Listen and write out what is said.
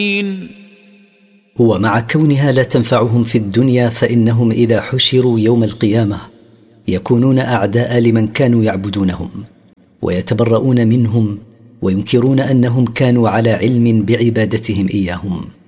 ومع كونها لا تنفعهم في الدنيا، فإنهم إذا حشروا يوم القيامة يكونون أعداء لمن كانوا يعبدونهم، ويتبرؤون منهم وينكرون أنهم كانوا على علم بعبادتهم إياهم.